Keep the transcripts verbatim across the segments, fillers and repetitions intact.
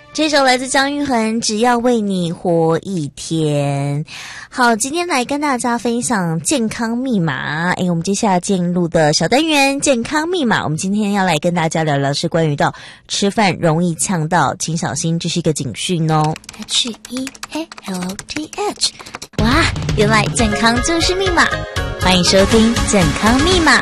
这首来自张玉恒，只要为你活一天。好，今天来跟大家分享健康密码。诶，我们接下来进入的小单元健康密码，我们今天要来跟大家聊聊是关于到吃饭容易呛到，请小心，这是一个警讯哦。H E A L T H， 哇，原来健康就是密码。欢迎收听健康密码。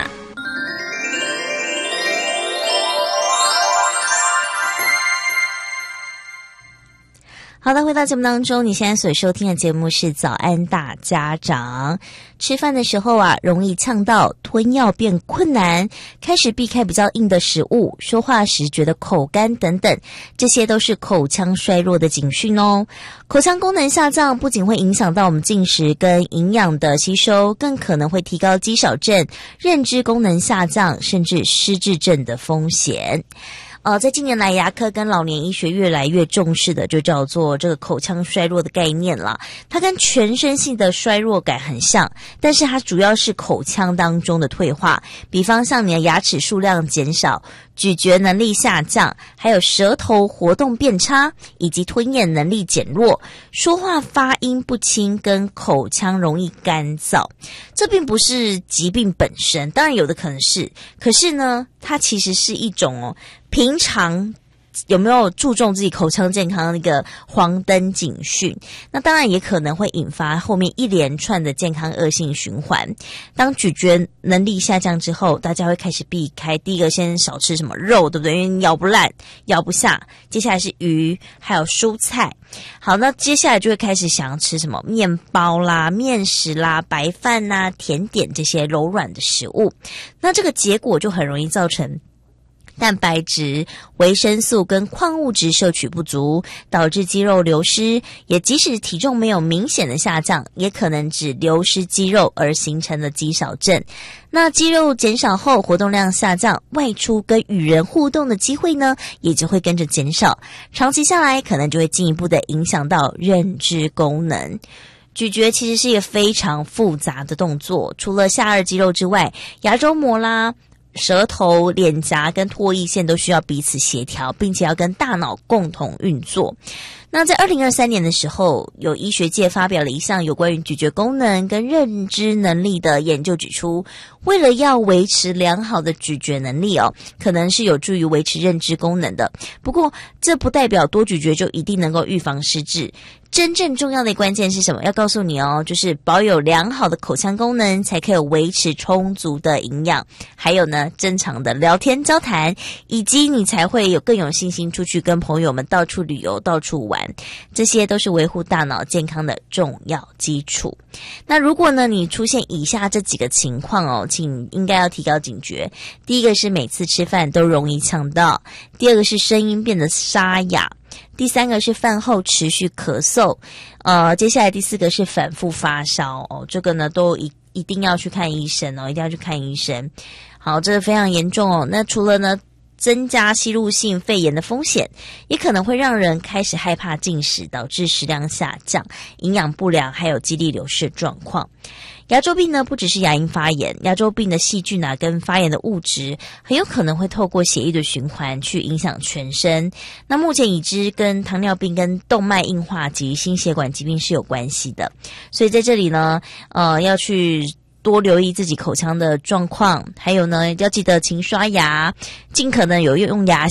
好的，回到节目当中，你现在所收听的节目是早安大家长。吃饭的时候啊，容易呛到，吞药变困难，开始避开比较硬的食物，说话时觉得口干等等，这些都是口腔衰弱的警讯哦。口腔功能下降不仅会影响到我们进食跟营养的吸收，更可能会提高肌少症、认知功能下降，甚至失智症的风险。呃，在近年来，牙科跟老年医学越来越重视的，就叫做这个口腔衰弱的概念了。它跟全身性的衰弱感很像，但是它主要是口腔当中的退化，比方像你的牙齿数量减少、咀嚼能力下降，还有舌头活动变差，以及吞咽能力减弱，说话发音不清，跟口腔容易干燥。这并不是疾病本身，当然有的可能是，可是呢，它其实是一种哦。平常有没有注重自己口腔健康的那个黄灯警讯？那当然也可能会引发后面一连串的健康恶性循环。当咀嚼能力下降之后，大家会开始避开，第一个先少吃什么肉，对不对？因为你咬不烂、咬不下。接下来是鱼，还有蔬菜。好，那接下来就会开始想要吃什么面包啦、面食啦、白饭啦、甜点这些柔软的食物。那这个结果就很容易造成蛋白质、维生素跟矿物质摄取不足，导致肌肉流失，也即使体重没有明显的下降，也可能只流失肌肉而形成的肌少症。那肌肉减少后，活动量下降，外出跟与人互动的机会呢，也就会跟着减少，长期下来可能就会进一步的影响到认知功能。咀嚼其实是一个非常复杂的动作，除了下颚肌肉之外，牙周膜啦、舌头、脸颊跟唾液腺都需要彼此协调，并且要跟大脑共同运作。那在二零二三年的时候，有医学界发表了一项有关于咀嚼功能跟认知能力的研究，指出为了要维持良好的咀嚼能力哦，可能是有助于维持认知功能的。不过这不代表多咀嚼就一定能够预防失智。真正重要的关键是什么？要告诉你哦，就是保有良好的口腔功能，才可以维持充足的营养，还有呢，正常的聊天交谈，以及你才会有更有信心出去跟朋友们到处旅游、到处玩，这些都是维护大脑健康的重要基础。那如果呢，你出现以下这几个情况哦，请应该要提高警觉。第一个是每次吃饭都容易呛到，第二个是声音变得沙哑，第三个是饭后持续咳嗽，呃，接下来第四个是反复发烧哦，这个呢都一一定要去看医生哦，一定要去看医生。好，这个非常严重哦。那除了呢增加吸入性肺炎的风险，也可能会让人开始害怕进食，导致食量下降、营养不良，还有肌力流失状况。牙周病呢，不只是牙龈发炎，牙周病的细菌啊跟发炎的物质很有可能会透过血液的循环去影响全身。那目前已知跟糖尿病跟动脉硬化及心血管疾病是有关系的，所以在这里呢，呃，要去多留意自己口腔的状况，还有呢，要记得勤刷牙，尽可能有用牙